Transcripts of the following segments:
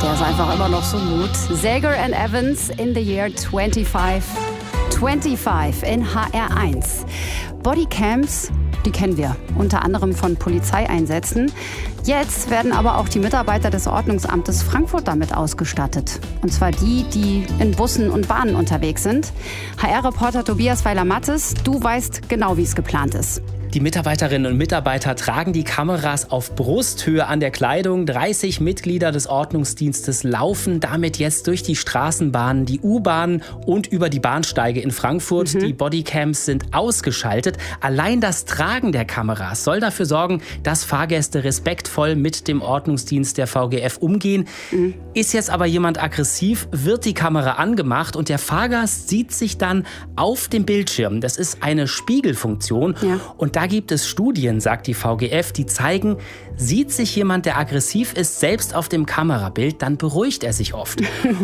Der ist einfach immer noch so gut. Sager and Evans in the year 25. 25 in HR1. Bodycams, die kennen wir, unter anderem von Polizeieinsätzen. Jetzt werden aber auch die Mitarbeiter des Ordnungsamtes Frankfurt damit ausgestattet. Und zwar die, die in Bussen und Bahnen unterwegs sind. HR-Reporter Tobias Weiler-Mattes, du weißt genau, wie es geplant ist. Die Mitarbeiterinnen und Mitarbeiter tragen die Kameras auf Brusthöhe an der Kleidung. 30 Mitglieder des Ordnungsdienstes laufen damit jetzt durch die Straßenbahnen, die U-Bahnen und über die Bahnsteige in Frankfurt. Die Bodycams sind ausgeschaltet. Allein das Tragen der Kameras soll dafür sorgen, dass Fahrgäste respektvoll mit dem Ordnungsdienst der VGF umgehen. Ist jetzt aber jemand aggressiv, wird die Kamera angemacht und der Fahrgast sieht sich dann auf dem Bildschirm. Das ist eine Spiegelfunktion. Ja. Und da gibt es Studien, sagt die VGF, die zeigen, sieht sich jemand, der aggressiv ist, selbst auf dem Kamerabild, dann beruhigt er sich oft.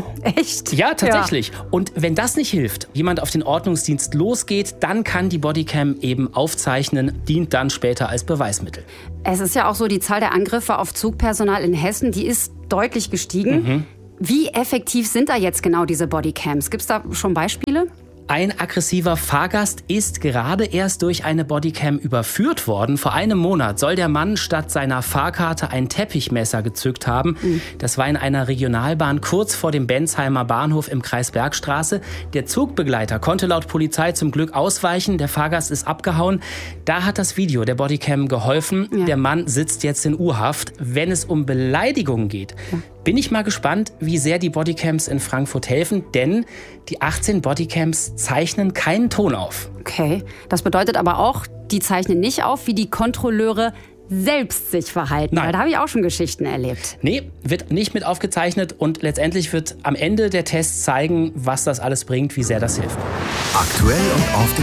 Echt? Ja, tatsächlich. Ja. Und wenn das nicht hilft, jemand auf den Ordnungsdienst losgeht, dann kann die Bodycam eben aufzeichnen, dient dann später als Beweismittel. Es ist ja auch so, die Zahl der Angriffe auf Zugpersonal in Hessen, die ist deutlich gestiegen. Wie effektiv sind da jetzt genau diese Bodycams? Gibt es da schon Beispiele? Ein aggressiver Fahrgast ist gerade erst durch eine Bodycam überführt worden. Vor einem Monat soll der Mann statt seiner Fahrkarte ein Teppichmesser gezückt haben. Das war in einer Regionalbahn kurz vor dem Bensheimer Bahnhof im Kreis Bergstraße. Der Zugbegleiter konnte laut Polizei zum Glück ausweichen. Der Fahrgast ist abgehauen. Da hat das Video der Bodycam geholfen. Ja. Der Mann sitzt jetzt in U-Haft. Wenn es um Beleidigungen geht, bin ich mal gespannt, wie sehr die Bodycams in Frankfurt helfen, denn die 18 Bodycams zeichnen keinen Ton auf. Okay, das bedeutet aber auch, die zeichnen nicht auf, wie die Kontrolleure selbst sich verhalten. Nein. Weil da habe ich auch schon Geschichten erlebt. Nee, wird nicht mit aufgezeichnet und letztendlich wird am Ende der Test zeigen, was das alles bringt, wie sehr das hilft. Aktuell und auf